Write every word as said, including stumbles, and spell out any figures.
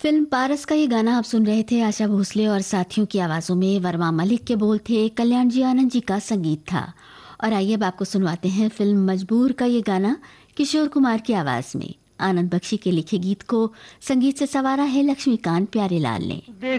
Film पारस का ये गाना आप सुन रहे थे। आशा भोसले और साथियों की आवाजों में वर्मा मलिक के बोल थे, कल्याण जी आनंद जी का संगीत था। और आइए अब आपको सुनवाते हैं फिल्म मजबूर का ये गाना किशोर कुमार की आवाज में। आनंद बख्शी के लिखे गीत को संगीत से सवारा है लक्ष्मीकांत प्यारेलाल ने।